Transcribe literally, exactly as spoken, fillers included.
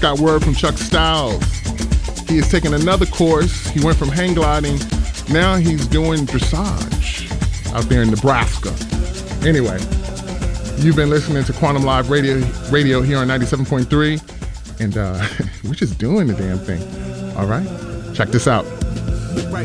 got word from Chuck Styles. He is taking another course. He went from hang gliding. Now he's doing dressage out there in Nebraska. Anyway, you've been listening to Quantum Live Radio Radio here on ninety-seven point three. And uh, we're just doing the damn thing. All right? Check this out. Right